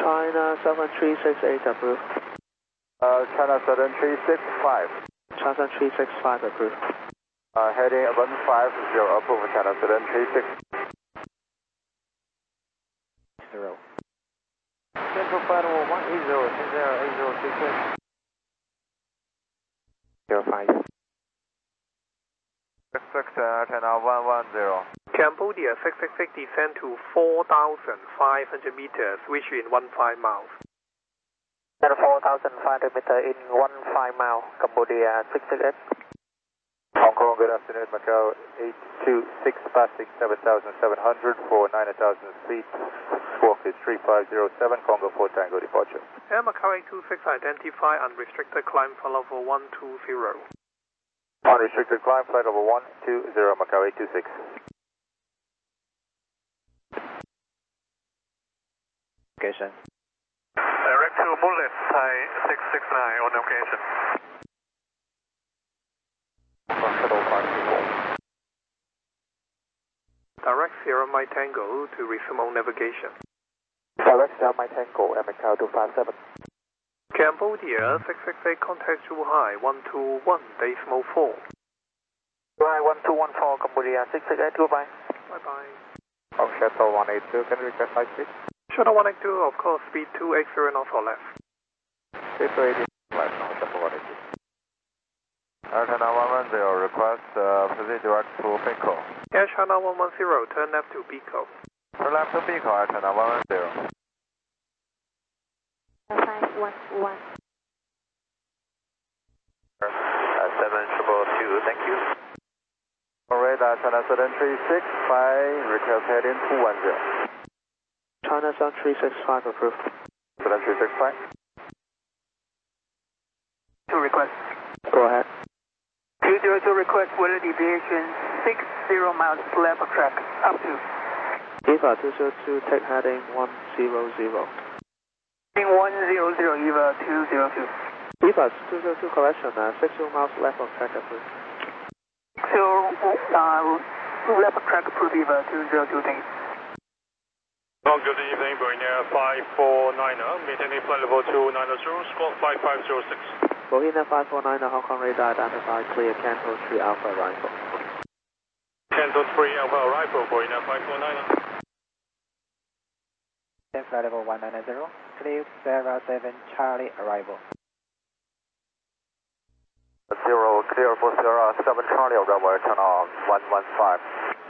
China Southern 368 approved. China Southern 365. China 365 approved. Heading 150, approved China Southern 36. 0. Central Flight 180, Sinclair 8026. 05. China 110. Cambodia 666 descend to 4,500 meters, switch in 15 miles. 4,500 meters in 15 mile, Cambodia 668. Hong Kong, good afternoon, Macau 826, passing 7,700 for 9,000 feet. Squawk is 3507, Congo 4 Tango departure. Air Macau 826, identify unrestricted climb flight level 120. Unrestricted climb, flight level 120, Macau 826. Location. Direct to Mullet, Thai 669 on location. Direct Sierra Mike Tango to resume on navigation. Direct Sierra Mike Tango, Air Macau 257. Cambodia 668, contact Zhuhai 121, decimal 4. Zhuhai 1214, Cambodia 668, goodbye. Bye-bye. Hong Shuttle 182, can we request high speed? Shuttle 182, of course, speed 280 knots or less. 280, left, Hong Shuttle 182. China 110, request proceed direct to Pico. Air China 110, turn left to Pico. Turn left to Pico, China 110. 511. 7222, thank you. Radar China Southern 365, request heading 210. China Southern 365 approved. Southern 365. To request. Go ahead. 202 request weather deviation 60 miles left of track, up to. EVA 202, take heading 100. Heading 100, EVA 202. EVA 202, correction, 60 miles left of track approved. So, left of track approved, EVA 202, thanks. Good evening, Boeing Air 549er, maintaining flight level 290, squawk 5506. Boeing 549, Hong Kong radar identified clear Canto 3 Alpha arrival. Canton 3 Alpha arrival, Boeing Air 549er. Flight level 190, clear Sierra 7 Charlie arrival. 0, clear for Sierra 7 Charlie arrival, China 115.